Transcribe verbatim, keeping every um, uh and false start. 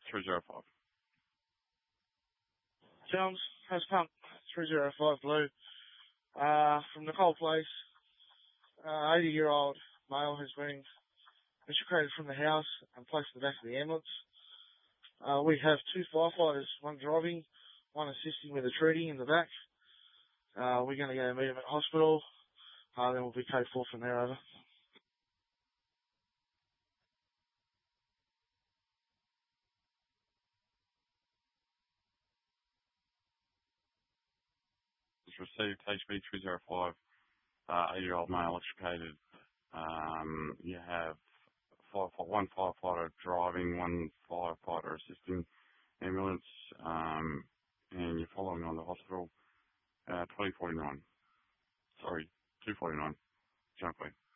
three zero five. Jones, has pump three zero five Blue. Uh, from Nicole Place, uh, eighty year old male has been extricated from the house and placed in the back of the ambulance. Uh, we have two firefighters, one driving, one assisting with the treaty in the back. Uh, we're going to go meet him at hospital, uh, then we'll be code four from there, over. Received H B three zero five, uh, eighty year old male extricated. Um, you have five, one firefighter driving, one firefighter assisting ambulance, um, and you're following on the hospital, uh, twenty forty-nine. Sorry, two forty-nine. Junkley.